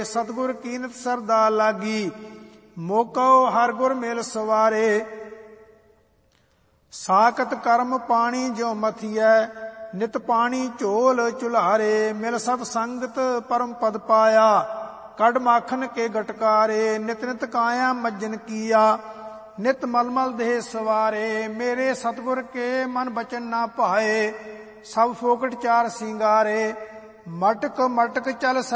ਸਤਿਗੁਰ ਕੀਨਤ ਸਰਦਾ ਲਾਗੀ, ਮੋਕਉ ਹਰ ਗੁਰ ਮਿਲ ਸਵਾਰੇ। ਸਾਕਤ ਕਰਮ ਪਾਣੀ ਜਿਉ ਮਥੀਐ, ਨਿਤ ਪਾਣੀ ਝੋਲ ਚੁਲਾਰੇ। ਮਿਲ ਸਤ ਸੰਗਤ ਪਰਮ ਪਦ ਪਾਇਆ, ਕੱਢ ਮਾਖਨ ਕੇ ਗਟਕਾਰੇ। ਨਿਤ ਨਿਤ ਕਾਇਆ ਮੱਜਨ ਕੀਆ, ਨਿਤ ਮਲਮਲ ਦੇਹ ਸਵਾਰੇ। ਮੇਰੇ ਸਤਿਗੁਰ ਕੇ ਮਨ ਬਚਨ ਨਾ ਭਾਏ, ਸਭ ਫੋਕਟ ਚਾਰ ਸਿੰਗਾਰੇ। ਮਟਕ ਮਟਕ ਚਲ